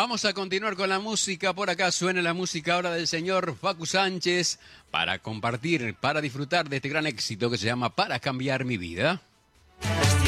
Vamos a continuar con la música. Por acá suena la música ahora del señor Facu Sánchez para compartir, para disfrutar de este gran éxito que se llama Para Cambiar Mi Vida.